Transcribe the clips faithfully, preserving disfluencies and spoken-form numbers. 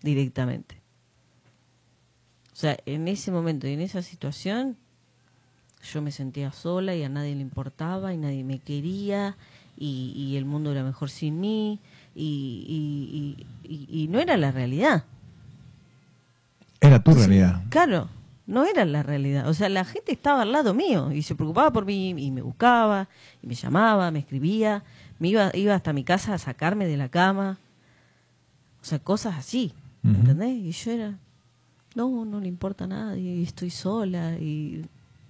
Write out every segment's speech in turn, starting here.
directamente. O sea, en ese momento y en esa situación, yo me sentía sola y a nadie le importaba y nadie me quería y, y el mundo era mejor sin mí y, y, y, y no era la realidad. Era tu Entonces, realidad. Claro, no era la realidad. O sea, la gente estaba al lado mío y se preocupaba por mí y me buscaba y me llamaba, me escribía, me iba, iba hasta mi casa a sacarme de la cama. O sea, cosas así, Uh-huh. ¿entendés? Y yo era, no, no le importa a nadie, y estoy sola y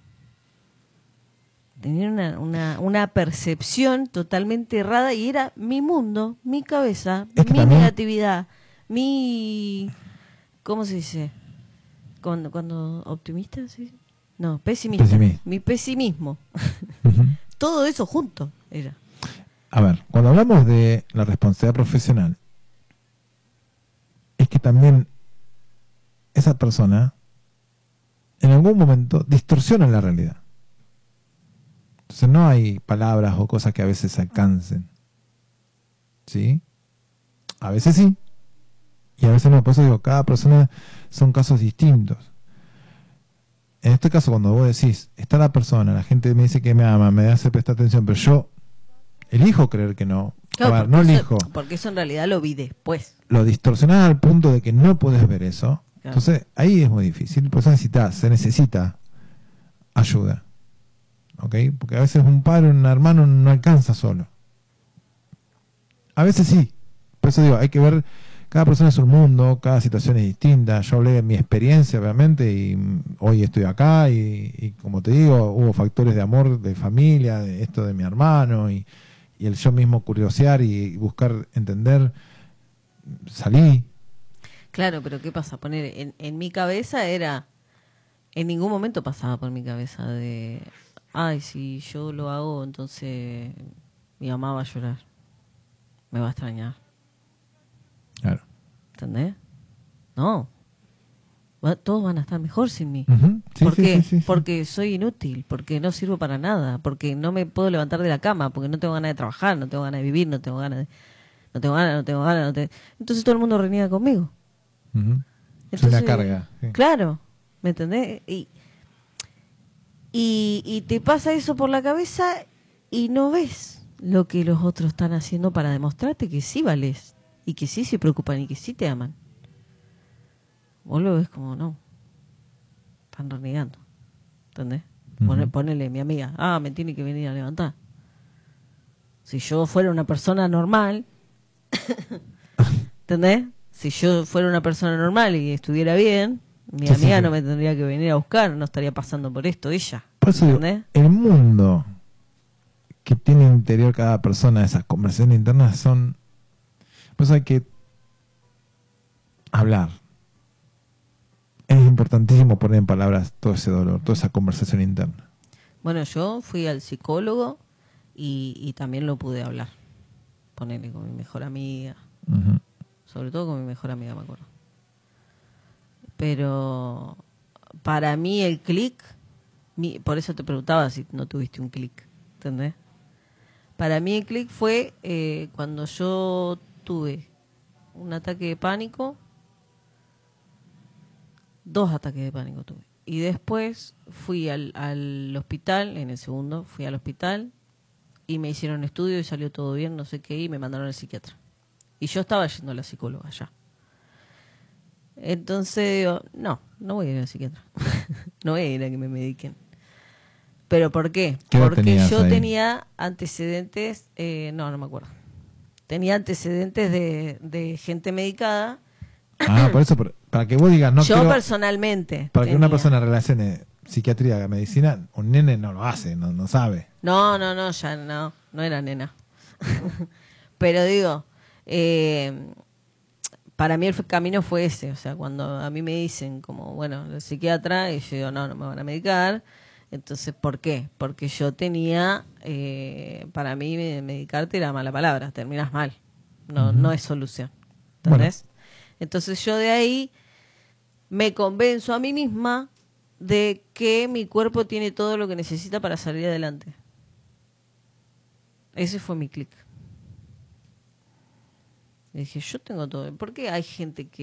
tenía una, una, una percepción totalmente errada y era mi mundo, mi cabeza, Es que mi también- negatividad, mi... ¿Cómo se dice? Cuando, cuando optimista, ¿sí? No, pesimista. Pesimista. Mi pesimismo. Uh-huh. Todo eso junto era. A ver, cuando hablamos de la responsabilidad profesional, es que también esa persona en algún momento distorsiona la realidad. Entonces no hay palabras o cosas que a veces se alcancen. ¿Sí? A veces sí. Y a veces no. Por eso digo, cada persona son casos distintos. En este caso, cuando vos decís, está la persona, la gente me dice que me ama, me hace prestar atención, pero yo elijo creer que no. Claro, A ver, porque no eso- elijo. porque eso en realidad lo vi después. Lo distorsionás al punto de que no podés ver eso. Claro. Entonces, ahí es muy difícil. Por eso necesita, se necesita ayuda. ¿Ok? Porque a veces un padre o un hermano no alcanza solo. A veces sí. Por eso digo, hay que ver, cada persona es un mundo, cada situación es distinta. Yo hablé de mi experiencia, obviamente, y mm, hoy estoy acá, y, y como te digo, hubo factores de amor, de familia, de esto de mi hermano, y, y el yo mismo curiosear y buscar entender. Salí. Claro, pero ¿qué pasa? Poner en, en mi cabeza era, en ningún momento pasaba por mi cabeza de, ay, si yo lo hago, entonces mi mamá va a llorar, me va a extrañar, Claro. ¿entendés? No, va- todos van a estar mejor sin mí. Uh-huh. Sí, ¿Por sí, qué? sí, sí, sí. Porque soy inútil, porque no sirvo para nada, porque no me puedo levantar de la cama, porque no tengo ganas de trabajar, no tengo ganas de vivir, no tengo ganas de... No tengo ganas, no tengo ganas, no te- Entonces todo el mundo reniega conmigo. Uh-huh. Es Entonces, una carga. Sí. Claro, ¿me entendés? Y, y, y te pasa eso por la cabeza y no ves lo que los otros están haciendo para demostrarte que sí vales y que sí se preocupan y que sí te aman. Vos lo ves como no. Están renegando. ¿Entendés? Ujú. Pone- ponele mi amiga, ah, me tiene que venir a levantar. Si yo fuera una persona normal, ¿entendés? Si yo fuera una persona normal y estuviera bien, mi Sí, sí, amiga sí. no me tendría que venir a buscar, no estaría pasando por esto ella. Por eso digo, ¿Entendés? el mundo que tiene interior cada persona, esas conversaciones internas son... Por eso hay que hablar. Es importantísimo poner en palabras todo ese dolor, toda esa conversación interna. Bueno, yo fui al psicólogo y, y también lo pude hablar. Ponerle con mi mejor amiga. Uh-huh. Sobre todo con mi mejor amiga, me acuerdo. Pero para mí el clic, mi- por eso te preguntaba si no tuviste un clic, ¿entendés? Para mí el clic fue eh, cuando yo tuve un ataque de pánico, dos ataques de pánico tuve. Y después fui al, al hospital, en el segundo fui al hospital y me hicieron estudio y salió todo bien, no sé qué, y me mandaron al psiquiatra. Y yo estaba yendo a la psicóloga ya. Entonces digo, no, no voy a ir al psiquiatra. No voy a ir a que me mediquen. ¿Pero por qué? ¿Qué edad Porque tenías yo ahí? tenía antecedentes, eh, no, no me acuerdo. Tenía antecedentes de, de gente medicada. Ah, por eso, por- para que vos digas, no yo quiero... personalmente. Para que tenía. una persona relacione psiquiatría con medicina, un nene no lo hace, no, no sabe. No, no, no, ya no, no era nena. Pero digo, eh, para mí el camino fue ese. O sea, cuando a mí me dicen como, bueno, el psiquiatra, y yo digo, no, no me van a medicar. Entonces, ¿por qué? Porque yo tenía, eh, para mí me- medicarte era mala palabra, terminas mal. No, Ujú. no es solución. ¿Entendés? Entonces yo de ahí me convenzo a mí misma de que mi cuerpo tiene todo lo que necesita para salir adelante. Ese fue mi clic. Y dije, yo tengo todo. ¿Por qué hay gente que